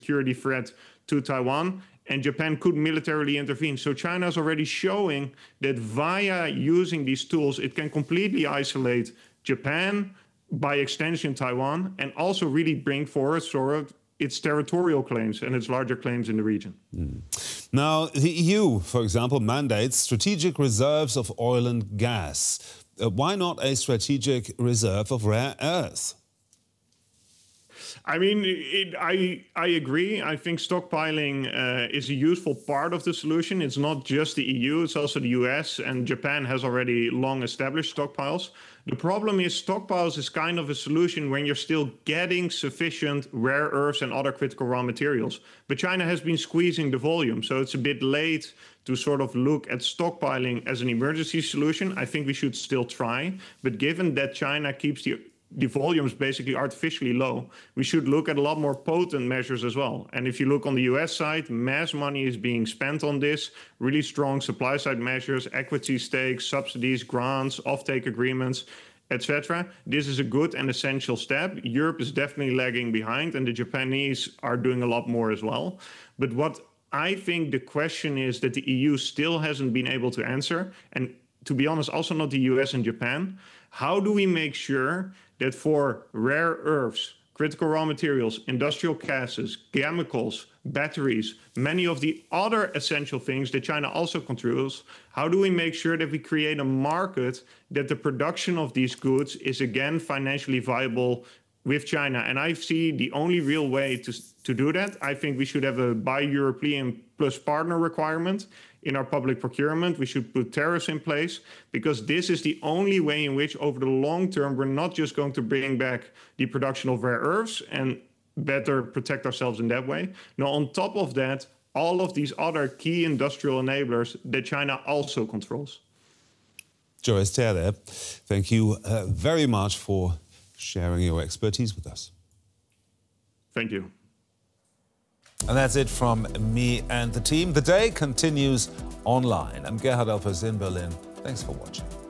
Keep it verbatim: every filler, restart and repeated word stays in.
security threat to Taiwan, and Japan could militarily intervene. So China is already showing that via using these tools, it can completely isolate Japan, by extension Taiwan, and also really bring forward sort of its territorial claims and its larger claims in the region. Mm. Now, the E U, for example, mandates strategic reserves of oil and gas. Uh, why not a strategic reserve of rare earths? I mean, it, I I agree. I think stockpiling uh, is a useful part of the solution. It's not just the E U, it's also the U S, and Japan has already long established stockpiles. The problem is stockpiles is kind of a solution when you're still getting sufficient rare earths and other critical raw materials. But China has been squeezing the volume, so it's a bit late to sort of look at stockpiling as an emergency solution. I think we should still try. But given that China keeps the the volumes basically artificially low, we should look at a lot more potent measures as well. And if you look on the U S side, mass money is being spent on this, really strong supply side measures, equity stakes, subsidies, grants, offtake agreements, et cetera. This is a good and essential step. Europe is definitely lagging behind, and the Japanese are doing a lot more as well. But what I think the question is that the E U still hasn't been able to answer, and to be honest, also not the U S and Japan, how do we make sure that for rare earths, critical raw materials, industrial gases, chemicals, batteries, many of the other essential things that China also controls, how do we make sure that we create a market that the production of these goods is again financially viable with China? And I see the only real way to, to do that, I think we should have a buy European plus partner requirement in our public procurement. We should put tariffs in place, because this is the only way in which over the long term, we're not just going to bring back the production of rare earths and better protect ourselves in that way. Now, on top of that, all of these other key industrial enablers that China also controls. Joris Terre, thank you uh, very much for sharing your expertise with us. Thank you. And that's it from me and the team. The day continues online. I'm Gerhard Elfers in Berlin. Thanks for watching.